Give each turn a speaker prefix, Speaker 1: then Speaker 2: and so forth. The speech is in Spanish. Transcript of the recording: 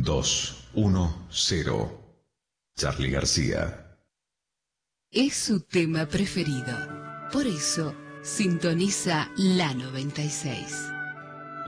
Speaker 1: 210. Charly García.
Speaker 2: Es su tema preferido. Por eso sintoniza la 96.